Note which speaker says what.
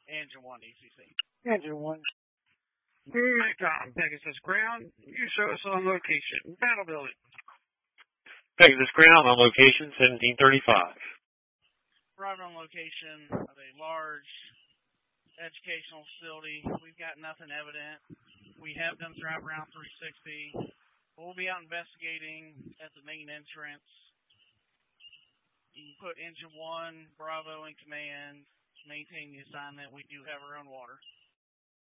Speaker 1: Engine 1 ECC.
Speaker 2: Engine 1.
Speaker 3: Macom, Pegasus Ground, you show us on location. Battle building.
Speaker 4: Pegasus Ground on location 1735.
Speaker 1: Arrived on location of a large educational facility. We've got nothing evident. We have done drive around 360. We'll be out investigating at the main entrance. You can put Engine 1, Bravo in command, maintain the assignment. We do have our own water.